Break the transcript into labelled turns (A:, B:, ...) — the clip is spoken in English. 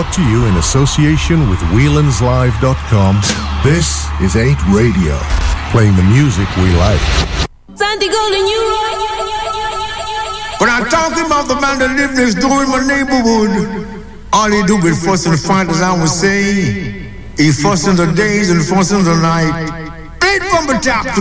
A: Brought to you in association with WheelandsLive.com. This is 8 Radio, playing the music we like.
B: Sandy Golden, you.
C: When I talk about the man that live next door in my neighborhood, all he do is fuss and fight, as I would say. He fuss in the days and fuss in the night. Straight from the top to